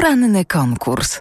Poranny konkurs.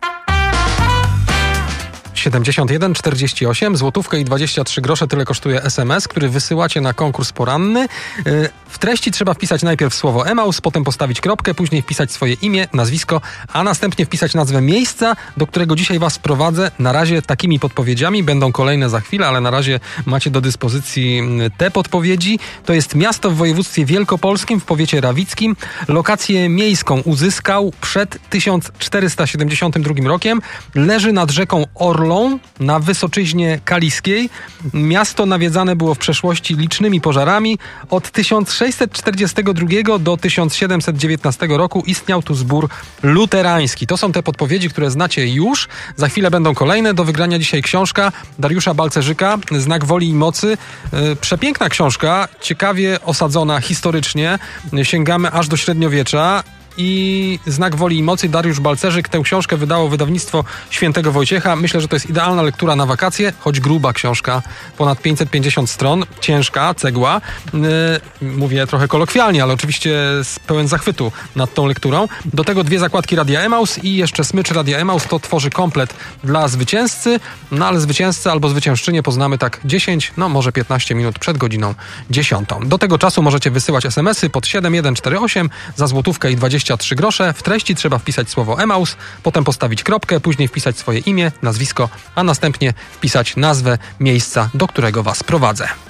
71 złotówkę i 23 grosze, tyle kosztuje SMS, który wysyłacie na konkurs poranny. W treści trzeba wpisać najpierw słowo Emaus, potem postawić kropkę, później wpisać swoje imię, nazwisko, a następnie wpisać nazwę miejsca, do którego dzisiaj was prowadzę. Na razie takimi podpowiedziami, będą kolejne za chwilę, ale na razie macie do dyspozycji te podpowiedzi. To jest miasto w województwie wielkopolskim, w powiecie rawickim. Lokację miejską uzyskał przed 1472 rokiem. Leży nad rzeką Orlą na Wysoczyźnie Kaliskiej. Miasto nawiedzane było w przeszłości licznymi pożarami. Od 1642 do 1719 roku istniał tu zbór luterański. To są te podpowiedzi, które znacie już. Za chwilę będą kolejne. Do wygrania dzisiaj książka Dariusza Balcerzyka, Znak woli i mocy. Przepiękna książka, ciekawie osadzona historycznie. Sięgamy aż do średniowiecza. I Znak woli i mocy, Dariusz Balcerzyk. Tę książkę wydało wydawnictwo Świętego Wojciecha. Myślę, że to jest idealna lektura na wakacje, choć gruba książka, ponad 550 stron, ciężka, cegła. Mówię trochę kolokwialnie, ale oczywiście pełen zachwytu nad tą lekturą. Do tego 2 zakładki Radia Emaus i jeszcze smycz Radia Emaus. To tworzy komplet dla zwycięzcy, no ale zwycięzcę albo zwyciężczynię poznamy tak 10, no może 15 minut przed godziną 10. Do tego czasu możecie wysyłać SMS-y pod 7148 za złotówkę i 23 grosze. W treści trzeba wpisać słowo Emaus, potem postawić kropkę, później wpisać swoje imię, nazwisko, a następnie wpisać nazwę miejsca, do którego was prowadzę.